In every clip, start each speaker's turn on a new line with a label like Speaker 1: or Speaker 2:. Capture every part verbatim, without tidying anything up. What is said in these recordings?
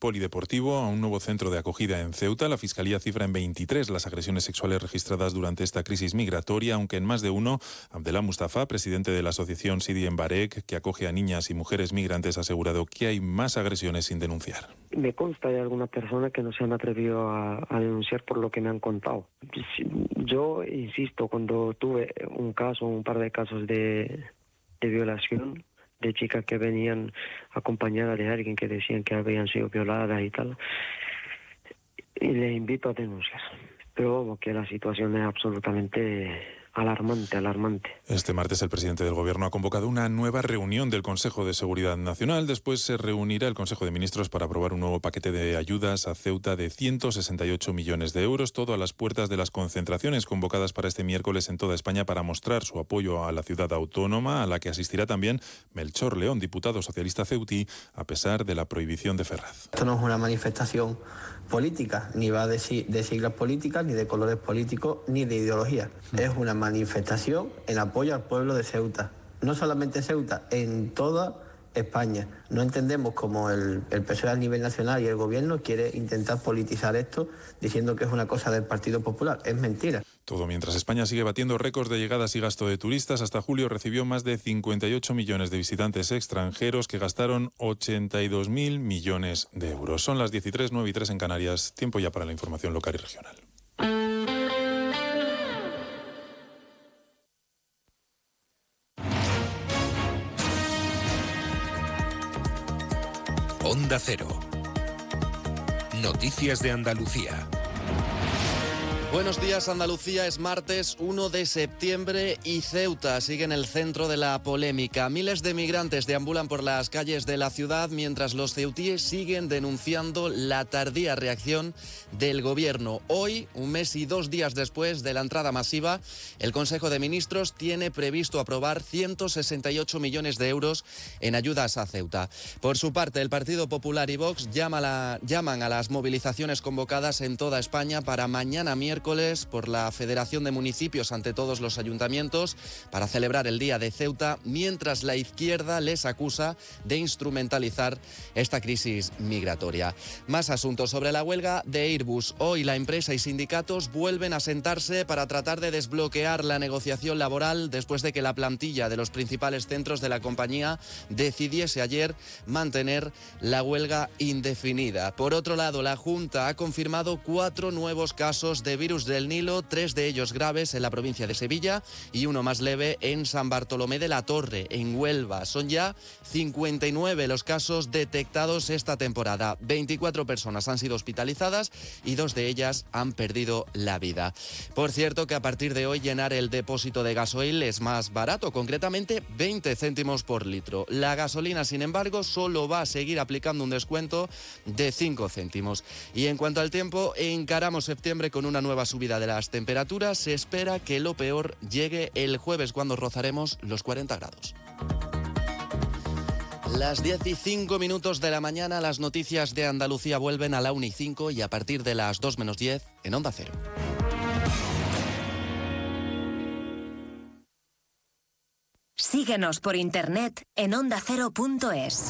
Speaker 1: polideportivo a un nuevo centro de acogida en Ceuta. La Fiscalía cifra en veintitrés las agresiones sexuales registradas durante esta crisis migratoria, aunque en más de uno, Abdelá Mustafa, presidente de la asociación Sidi Embarek, que acoge a niñas y mujeres migrantes, ha asegurado que hay más agresiones sin denunciar.
Speaker 2: Me consta de alguna persona que no se han atrevido a, a denunciar por lo que me han contado. Yo insisto, cuando tuve un caso, un par de casos de, de violación, de chicas que venían acompañadas de alguien que decían que habían sido violadas y tal, y les invito a denunciar. Pero vamos, que la situación es absolutamente alarmante, alarmante.
Speaker 1: Este martes el presidente del Gobierno ha convocado una nueva reunión del Consejo de Seguridad Nacional. Después se reunirá el Consejo de Ministros para aprobar un nuevo paquete de ayudas a Ceuta de ciento sesenta y ocho millones de euros, todo a las puertas de las concentraciones convocadas para este miércoles en toda España para mostrar su apoyo a la ciudad autónoma, a la que asistirá también Melchor León, diputado socialista ceutí, a pesar de la prohibición de Ferraz.
Speaker 3: Esto no es una manifestación política, ni va de, de siglas políticas, ni de colores políticos, ni de ideología. Mm. Es una manifestación en apoyo al pueblo de Ceuta. No solamente Ceuta, en toda España. No entendemos cómo el, el P S O E a nivel nacional y el Gobierno quiere intentar politizar esto diciendo que es una cosa del Partido Popular. Es mentira.
Speaker 1: Todo mientras España sigue batiendo récords de llegadas y gasto de turistas. Hasta julio recibió más de cincuenta y ocho millones de visitantes extranjeros que gastaron ochenta y dos mil millones de euros. Son las diez y tres, nueve y tres en Canarias. Tiempo ya para la información local y regional.
Speaker 4: Onda Cero. Noticias de Andalucía.
Speaker 5: Buenos días, Andalucía. Es martes uno de septiembre y Ceuta sigue en el centro de la polémica. Miles de migrantes deambulan por las calles de la ciudad mientras los ceutíes siguen denunciando la tardía reacción del gobierno. Hoy, un mes y dos días después de la entrada masiva, el Consejo de Ministros tiene previsto aprobar ciento sesenta y ocho millones de euros en ayudas a Ceuta. Por su parte, el Partido Popular y Vox llama la, llaman a las movilizaciones convocadas en toda España para mañana miércoles por la Federación de Municipios ante todos los ayuntamientos para celebrar el Día de Ceuta, mientras la izquierda les acusa de instrumentalizar esta crisis migratoria. Más asuntos sobre la huelga de Airbus. Hoy la empresa y sindicatos vuelven a sentarse para tratar de desbloquear la negociación laboral después de que la plantilla de los principales centros de la compañía decidiese ayer mantener la huelga indefinida. Por otro lado, la Junta ha confirmado cuatro nuevos casos de virus del Nilo, tres de ellos graves en la provincia de Sevilla y uno más leve en San Bartolomé de la Torre, en Huelva. Son ya cincuenta y nueve los casos detectados esta temporada. veinticuatro personas han sido hospitalizadas y dos de ellas han perdido la vida. Por cierto, que a partir de hoy llenar el depósito de gasoil es más barato, concretamente veinte céntimos por litro. La gasolina, sin embargo, solo va a seguir aplicando un descuento de cinco céntimos. Y en cuanto al tiempo, encaramos septiembre con una nueva subida de las temperaturas. Se espera que lo peor llegue el jueves, cuando rozaremos los cuarenta grados. Las diez y cinco minutos de la mañana, las noticias de Andalucía vuelven a la una y cinco y a partir de las dos menos diez en Onda Cero.
Speaker 6: Síguenos por internet en onda cero punto es.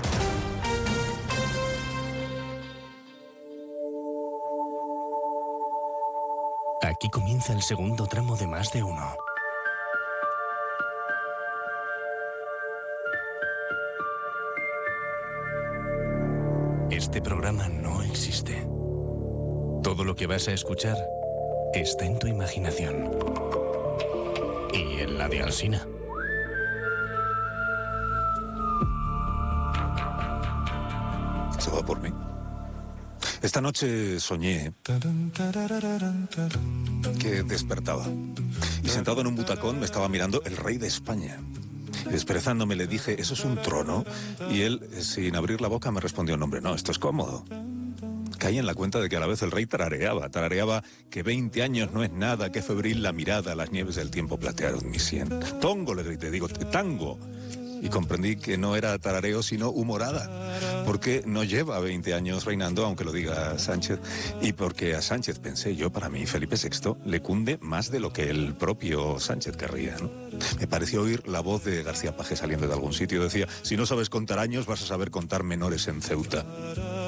Speaker 7: Aquí comienza el segundo tramo de Más de Uno. Este programa no existe. Todo lo que vas a escuchar está en tu imaginación. Y en la de Alsina.
Speaker 8: Se va por mí. Esta noche soñé que despertaba y sentado en un butacón me estaba mirando el rey de España. Y desperezándome le dije, ¿eso es un trono? Y él, sin abrir la boca, me respondió, no, hombre, no, esto es cómodo. Caí en la cuenta de que a la vez el rey tarareaba, tarareaba que veinte años no es nada, que febril la mirada, las nieves del tiempo platearon mi sien. Tongo, le grité, digo, tango. Y comprendí que no era tarareo, sino humorada, porque no lleva veinte años reinando, aunque lo diga Sánchez, y porque a Sánchez, pensé yo, para mí, Felipe sexto, le cunde más de lo que el propio Sánchez querría, ¿no? Me pareció oír la voz de García Paje saliendo de algún sitio, decía, si no sabes contar años, vas a saber contar menores en Ceuta.